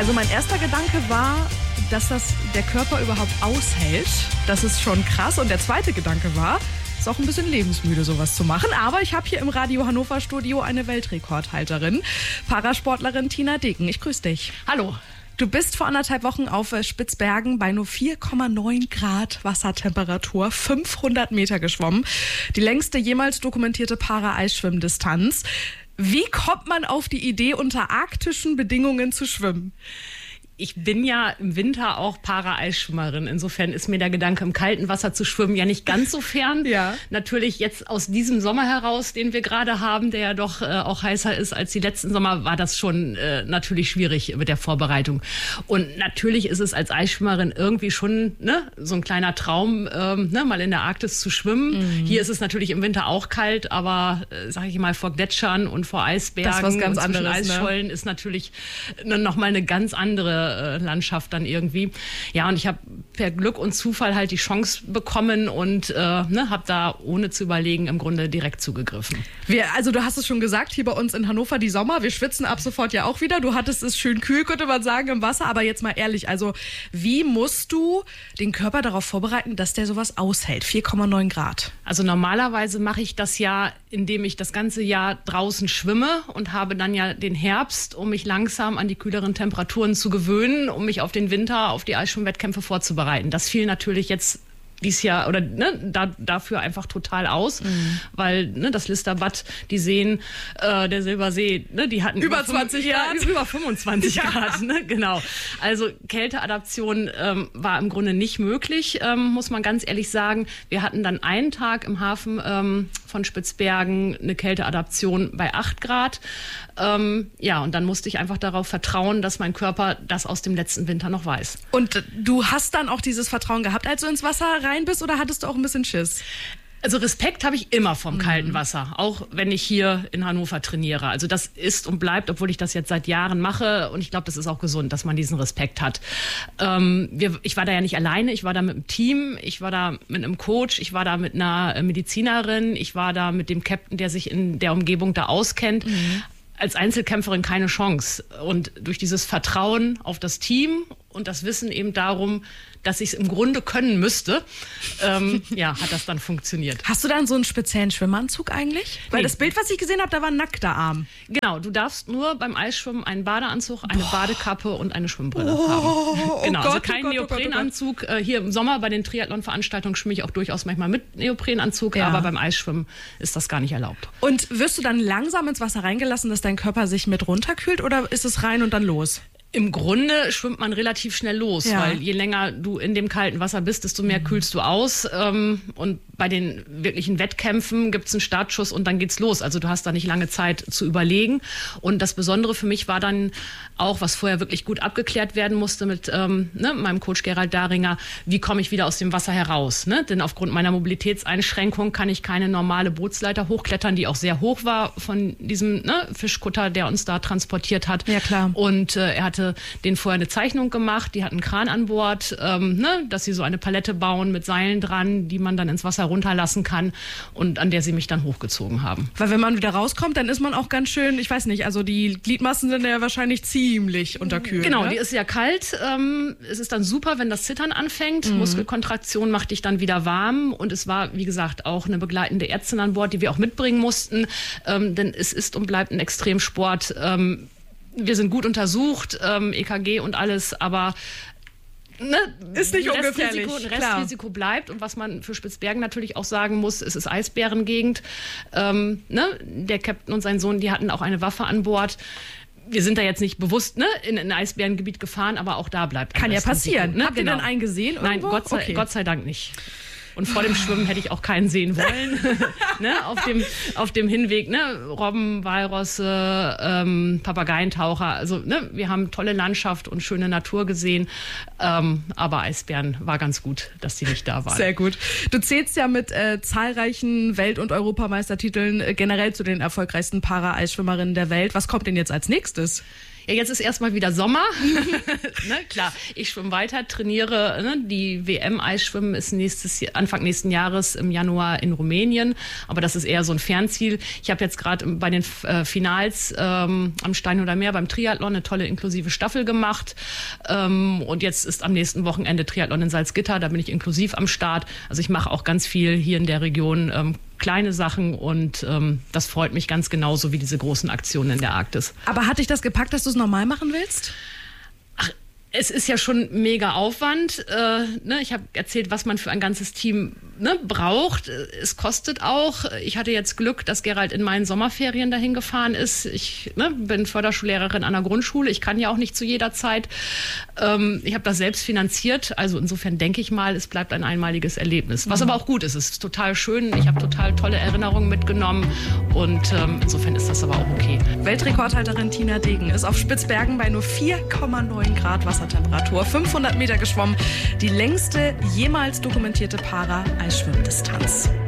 Also mein erster Gedanke war, dass das der Körper überhaupt aushält. Das ist schon krass. Und der zweite Gedanke war, ist auch ein bisschen lebensmüde, sowas zu machen. Aber ich habe hier im Radio Hannover Studio eine Weltrekordhalterin, Parasportlerin Tina Degen. Ich grüße dich. Hallo. Du bist vor 1,5 Wochen auf Spitzbergen bei nur 4,9 Grad Wassertemperatur 500 Meter geschwommen. Die längste jemals dokumentierte Para-Eisschwimmdistanz. Wie kommt man auf die Idee, unter arktischen Bedingungen zu schwimmen? Ich bin ja im Winter auch Para-Eisschwimmerin. Insofern ist mir der Gedanke, im kalten Wasser zu schwimmen, ja nicht ganz so fern. Ja. Natürlich jetzt aus diesem Sommer heraus, den wir gerade haben, der ja doch auch heißer ist als die letzten Sommer, war das schon natürlich schwierig mit der Vorbereitung. Und natürlich ist es als Eisschwimmerin irgendwie schon so ein kleiner Traum, mal in der Arktis zu schwimmen. Mhm. Hier ist es natürlich im Winter auch kalt, aber sag ich mal, vor Gletschern und vor Eisbergen das ist was ganz und zwischen anderes, Eisschollen ist natürlich nochmal eine ganz andere Landschaft dann irgendwie. Ja, und ich habe per Glück und Zufall halt die Chance bekommen und habe da ohne zu überlegen im Grunde direkt zugegriffen. Also du hast es schon gesagt, hier bei uns in Hannover die Sommer, wir schwitzen ab sofort ja auch wieder. Du hattest es schön kühl, könnte man sagen, im Wasser. Aber jetzt mal ehrlich, also wie musst du den Körper darauf vorbereiten, dass der sowas aushält? 4,9 Grad. Also normalerweise mache ich das ja, indem ich das ganze Jahr draußen schwimme und habe dann ja den Herbst, um mich langsam an die kühleren Temperaturen zu gewöhnen, um mich auf den Winter, auf die Eisschwimmwettkämpfe vorzubereiten. Das fiel natürlich jetzt dies Jahr oder dafür einfach total aus, weil das Listerbad, die Seen, der Silbersee, die hatten über 20 Grad, über 25 Grad, genau. Also Kälteadaption war im Grunde nicht möglich, muss man ganz ehrlich sagen. Wir hatten dann einen Tag im Hafen von Spitzbergen eine Kälteadaption bei 8 Grad. Und dann musste ich einfach darauf vertrauen, dass mein Körper das aus dem letzten Winter noch weiß. Und du hast dann auch dieses Vertrauen gehabt, als du ins Wasser rein bist, oder hattest du auch ein bisschen Schiss? Also Respekt habe ich immer vom kalten Wasser, auch wenn ich hier in Hannover trainiere. Also das ist und bleibt, obwohl ich das jetzt seit Jahren mache. Und ich glaube, das ist auch gesund, dass man diesen Respekt hat. Ich war da ja nicht alleine, ich war da mit einem Team, ich war da mit einem Coach, ich war da mit einer Medizinerin, ich war da mit dem Captain, der sich in der Umgebung da auskennt. Als Einzelkämpferin keine Chance. Und durch dieses Vertrauen auf das Team und das Wissen eben darum, dass ich es im Grunde können müsste, hat das dann funktioniert. Hast du dann so einen speziellen Schwimmanzug eigentlich? Weil das Bild, was ich gesehen habe, da war ein nackter Arm. Genau, du darfst nur beim Eisschwimmen einen Badeanzug, eine Badekappe und eine Schwimmbrille haben. Genau, also kein Neoprenanzug. Hier im Sommer bei den Triathlon-Veranstaltungen schwimme ich auch durchaus manchmal mit Neoprenanzug, aber beim Eisschwimmen ist das gar nicht erlaubt. Und wirst du dann langsam ins Wasser reingelassen, dass dein Körper sich mit runterkühlt, oder ist es rein und dann los? Im Grunde schwimmt man relativ schnell los, weil je länger du in dem kalten Wasser bist, desto mehr kühlst du aus. Und bei den wirklichen Wettkämpfen gibt es einen Startschuss und dann geht's los. Also du hast da nicht lange Zeit zu überlegen. Und das Besondere für mich war dann auch, was vorher wirklich gut abgeklärt werden musste mit meinem Coach Gerald Daringer, wie komme ich wieder aus dem Wasser heraus? Denn aufgrund meiner Mobilitätseinschränkung kann ich keine normale Bootsleiter hochklettern, die auch sehr hoch war von diesem Fischkutter, der uns da transportiert hat. Ja, klar. Und er hatte denen vorher eine Zeichnung gemacht, die hatten einen Kran an Bord, dass sie so eine Palette bauen mit Seilen dran, die man dann ins Wasser runterlassen kann und an der sie mich dann hochgezogen haben. Weil wenn man wieder rauskommt, dann ist man auch ganz schön, ich weiß nicht, also die Gliedmaßen sind ja wahrscheinlich ziemlich unterkühlt. Genau, die ist ja kalt. Es ist dann super, wenn das Zittern anfängt. Muskelkontraktion macht dich dann wieder warm. Und es war, wie gesagt, auch eine begleitende Ärztin an Bord, die wir auch mitbringen mussten. Denn es ist und bleibt ein Extremsport. Wir sind gut untersucht, EKG und alles, aber ist nicht ungefährlich. Ein Restrisiko bleibt. Und was man für Spitzbergen natürlich auch sagen muss, es ist Eisbärengegend. Der Captain und sein Sohn, die hatten auch eine Waffe an Bord. Wir sind da jetzt nicht bewusst in ein Eisbärengebiet gefahren, aber auch da bleibt Kann ja passieren. Habt ihr denn einen gesehen? Nein, Gott sei Dank nicht. Und vor dem Schwimmen hätte ich auch keinen sehen wollen. Auf dem Hinweg, Robben, Walrosse, Papageientaucher. Also wir haben tolle Landschaft und schöne Natur gesehen. Aber Eisbären war ganz gut, dass die nicht da waren. Sehr gut. Du zählst ja mit zahlreichen Welt- und Europameistertiteln generell zu den erfolgreichsten Para-Eisschwimmerinnen der Welt. Was kommt denn jetzt als nächstes? Ja, jetzt ist erstmal wieder Sommer. Ne, klar, ich schwimme weiter, trainiere. Ne, die WM-Eisschwimmen ist Anfang nächsten Jahres im Januar in Rumänien. Aber das ist eher so ein Fernziel. Ich habe jetzt gerade bei den Finals am Steinhuder Meer beim Triathlon eine tolle inklusive Staffel gemacht. Und jetzt ist am nächsten Wochenende Triathlon in Salzgitter. Da bin ich inklusiv am Start. Also ich mache auch ganz viel hier in der Region. Kleine Sachen und das freut mich ganz genauso wie diese großen Aktionen in der Arktis. Aber hat dich das gepackt, dass du es normal machen willst? Ach, es ist ja schon mega Aufwand. Ne? Ich habe erzählt, was man für ein ganzes Team braucht. Es kostet auch. Ich hatte jetzt Glück, dass Gerald in meinen Sommerferien dahin gefahren ist. Ich bin Förderschullehrerin an der Grundschule. Ich kann ja auch nicht zu jeder Zeit. Ich habe das selbst finanziert. Also insofern denke ich mal, es bleibt ein einmaliges Erlebnis. Was aber auch gut ist. Es ist total schön. Ich habe total tolle Erinnerungen mitgenommen. Und insofern ist das aber auch okay. Weltrekordhalterin Tina Degen ist auf Spitzbergen bei nur 4,9 Grad Wassertemperatur 500 Meter geschwommen. Die längste jemals dokumentierte Para-Eisschwimmdistanz.